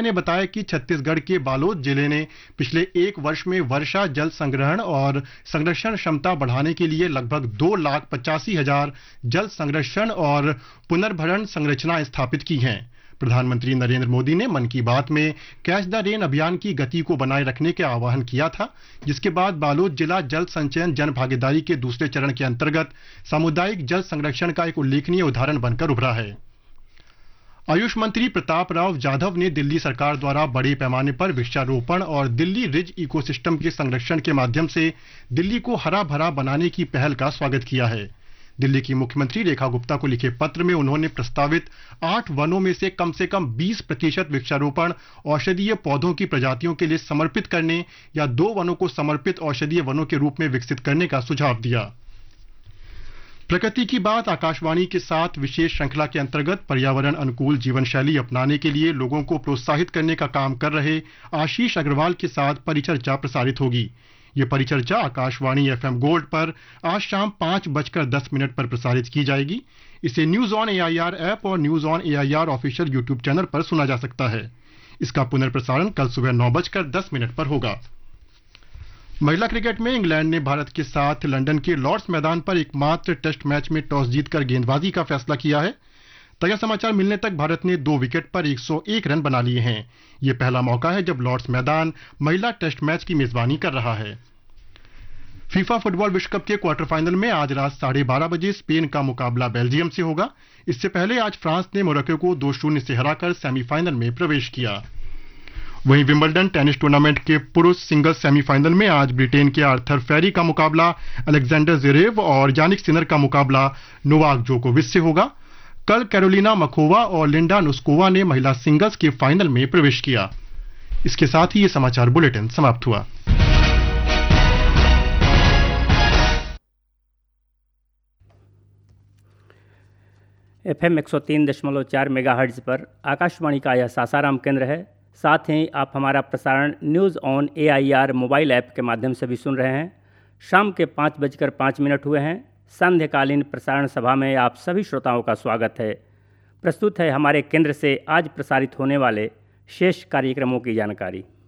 ने बताया कि छत्तीसगढ़ के बालोद जिले ने पिछले एक वर्ष में वर्षा जल संग्रहण और संरक्षण क्षमता बढ़ाने के लिए लगभग 2,85,000 जल संरक्षण और पुनर्भरण संरचनाएं स्थापित की हैं। प्रधानमंत्री नरेंद्र मोदी ने मन की बात में कैच द रेन अभियान की गति को बनाए रखने का आह्वान किया था, जिसके बाद बालोद जिला जल संचयन जन भागीदारी के दूसरे चरण के अंतर्गत सामुदायिक जल संरक्षण का एक उल्लेखनीय उदाहरण बनकर उभरा है। आयुष मंत्री प्रताप राव जाधव ने दिल्ली सरकार द्वारा बड़े पैमाने पर वृक्षारोपण और दिल्ली रिज इकोसिस्टम के संरक्षण के माध्यम से दिल्ली को हरा भरा बनाने की पहल का स्वागत किया है। दिल्ली की मुख्यमंत्री रेखा गुप्ता को लिखे पत्र में उन्होंने प्रस्तावित 8 वनों में से कम 20% वृक्षारोपण औषधीय पौधों की प्रजातियों के लिए समर्पित करने या 2 वनों को समर्पित औषधीय वनों के रूप में विकसित करने का सुझाव दिया। प्रकृति की बात आकाशवाणी के साथ विशेष श्रृंखला के अंतर्गत पर्यावरण अनुकूल जीवन शैली अपनाने के लिए लोगों को प्रोत्साहित करने का काम कर रहे आशीष अग्रवाल के साथ परिचर्चा प्रसारित होगी। ये परिचर्चा आकाशवाणी FM गोल्ड पर आज शाम 5:10 पर प्रसारित की जाएगी। इसे न्यूज ऑन AIR ऐप और news on AIR official YouTube channel पर सुना जा सकता है। इसका पुनर्प्रसारण कल सुबह 9:10 पर होगा। महिला क्रिकेट में इंग्लैंड ने भारत के साथ लंदन के लॉर्ड्स मैदान पर एकमात्र टेस्ट मैच में टॉस जीतकर गेंदबाजी का फैसला किया है। ताजा समाचार मिलने तक भारत ने 2 विकेट पर 101 रन बना लिए हैं। यह पहला मौका है जब लॉर्ड्स मैदान महिला टेस्ट मैच की मेजबानी कर रहा है। फीफा फुटबॉल विश्व कप के क्वार्टर फाइनल में आज रात 12:30 बजे स्पेन का मुकाबला बेल्जियम से होगा। इससे पहले आज फ्रांस ने मोरक्को को 2-0 से हराकर सेमीफाइनल में प्रवेश किया। वहीं विंबलडन टेनिस टूर्नामेंट के पुरुष सिंगल्स सेमीफाइनल में आज ब्रिटेन के आर्थर फेरी का मुकाबला अलेक्जेंडर ज़वेरेव और यानिक सिनर का मुकाबला नोवाक जोकोविच से होगा। कल कैरोलिना मखोवा और लिंडा नुस्कोवा ने महिला सिंगल्स के फाइनल में प्रवेश किया। इसके साथ ही ये समाचार बुलेटिन समाप्त हुआ। FM 103.4 मेगाहर्ट्ज़ पर आकाशवाणी का यह सासाराम केंद्र है। साथ ही आप हमारा प्रसारण news on AIR mobile app के माध्यम से भी सुन रहे हैं। शाम के 5:05 हुए हैं। संध्याकालीन प्रसारण सभा में आप सभी श्रोताओं का स्वागत है। प्रस्तुत है हमारे केंद्र से आज प्रसारित होने वाले शेष कार्यक्रमों की जानकारी।